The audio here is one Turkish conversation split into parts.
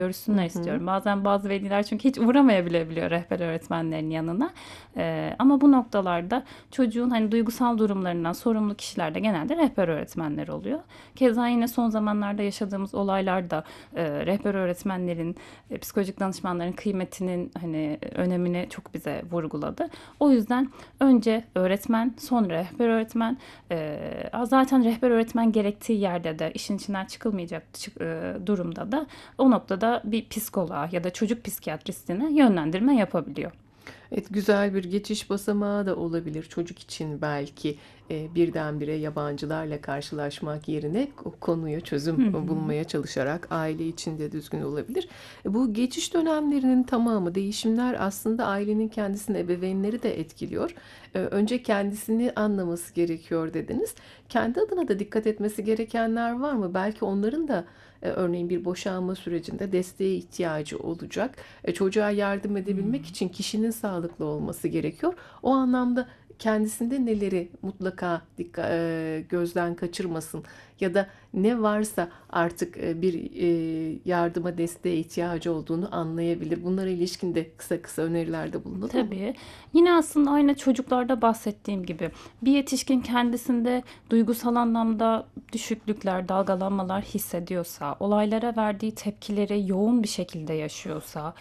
Hı görüşsünler hı. istiyorum. Bazen bazı veliler çünkü hiç uğramayabiliyor rehber öğretmenlerin yanına. Ama bu noktalarda çocuğun hani duygusal durumlarından sorumlu kişiler de genelde rehber öğretmenler oluyor. Keza yine son zamanlarda yaşadığımız olaylarda rehber öğretmenlerin, psikolojik danışmanların kıymetinin hani önemini çok bize vurguladı. O yüzden önce öğretmen, sonra rehber öğretmen. Zaten rehber öğretmen gerektiği yerde de işin içinden çıkılmayacak durumda da o noktada bir psikoloğa ya da çocuk psikiyatristine yönlendirme yapabiliyor. Evet, güzel bir geçiş basamağı da olabilir çocuk için belki birdenbire yabancılarla karşılaşmak yerine konuya çözüm Hı hı. bulmaya çalışarak aile içinde düzgün olabilir. Bu geçiş dönemlerinin tamamı değişimler aslında ailenin kendisini ebeveynleri de etkiliyor. Önce kendisini anlaması gerekiyor dediniz. Kendi adına da dikkat etmesi gerekenler var mı? Belki onların da örneğin bir boşanma sürecinde desteğe ihtiyacı olacak. Çocuğa yardım edebilmek için kişinin sağlıklı olması gerekiyor. O anlamda kendisinde neleri mutlaka gözden kaçırmasın ya da ne varsa artık bir yardıma, desteğe ihtiyacı olduğunu anlayabilir. Bunlara ilişkin de kısa kısa önerilerde bulunalım mı? Tabii. Yine aslında aynı çocuklarda bahsettiğim gibi bir yetişkin kendisinde duygusal anlamda düşüklükler, dalgalanmalar hissediyorsa, olaylara verdiği tepkileri yoğun bir şekilde yaşıyorsa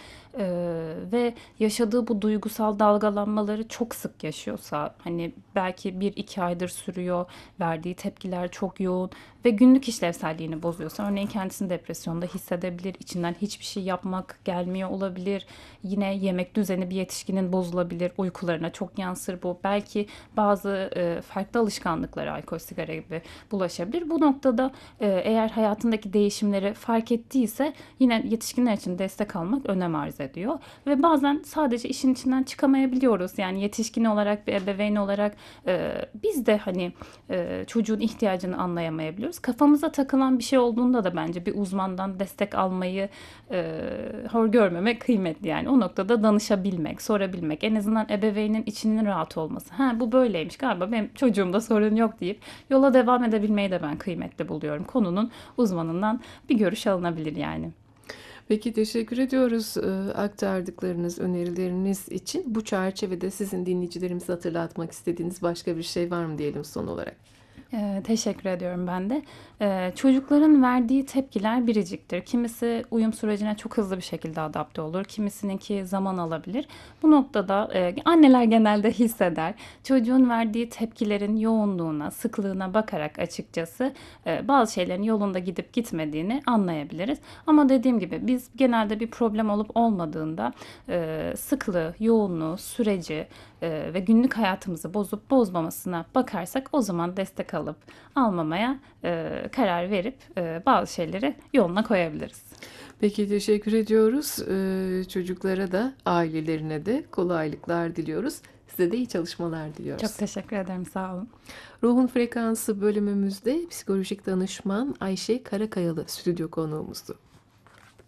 ve yaşadığı bu duygusal dalgalanmaları çok sık yaşıyorsa, hani belki bir iki aydır sürüyor, verdiği tepkiler çok yoğun ve günlük işlevselliğini bozuyorsa, örneğin kendisini depresyonda hissedebilir, içinden hiçbir şey yapmak gelmiyor olabilir. Yine yemek düzeni bir yetişkinin bozulabilir, uykularına çok yansır bu. Belki bazı farklı alışkanlıklara, alkol, sigara gibi bulaşabilir. Bu noktada eğer hayatındaki değişimleri fark ettiyse yine yetişkinler için destek almak önem arz ediyor. Ve bazen sadece işin içinden çıkamayabiliyoruz. Yani yetişkin olarak, bir ebeveyn olarak biz de hani çocuğun ihtiyacını anlayamayabiliyoruz. Kafamıza takılan bir şey olduğunda da bence bir uzmandan destek almayı hor görmemek kıymetli. Yani o noktada danışabilmek, sorabilmek, en azından ebeveynin içinin rahat olması. Ha, bu böyleymiş galiba, benim çocuğumda sorun yok deyip yola devam edebilmeyi de ben kıymetli buluyorum. Konunun uzmanından bir görüş alınabilir yani. Peki, teşekkür ediyoruz aktardıklarınız, önerileriniz için. Bu çerçevede sizin dinleyicilerimize hatırlatmak istediğiniz başka bir şey var mı diyelim son olarak? Teşekkür ediyorum ben de. Çocukların verdiği tepkiler biriciktir. Kimisi uyum sürecine çok hızlı bir şekilde adapte olur. Kimisininki zaman alabilir. Bu noktada anneler genelde hisseder. Çocuğun verdiği tepkilerin yoğunluğuna, sıklığına bakarak açıkçası bazı şeylerin yolunda gidip gitmediğini anlayabiliriz. Ama dediğim gibi biz genelde bir problem olup olmadığında sıklığı, yoğunluğu, süreci ve günlük hayatımızı bozup bozmamasına bakarsak o zaman destek alıp almamaya karar verip bazı şeyleri yoluna koyabiliriz. Peki, teşekkür ediyoruz. Çocuklara da ailelerine de kolaylıklar diliyoruz. Size de iyi çalışmalar Çok diliyoruz. teşekkür ederim, sağ olun. Ruhun Frekansı bölümümüzde psikolojik danışman Ayşe Karakayalı stüdyo konuğumuzdu.